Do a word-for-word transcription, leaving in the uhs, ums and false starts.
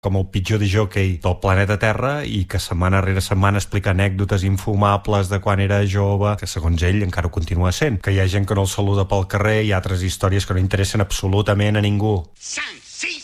com el pitjor discjòquei del planeta Terra i que setmana rere setmana explica anècdotes infumables de quan era jove, que segons ell encara ho continua sent, que hi ha gent que no el saluda pel carrer i altres històries que no interessen absolutament a ningú. Sans!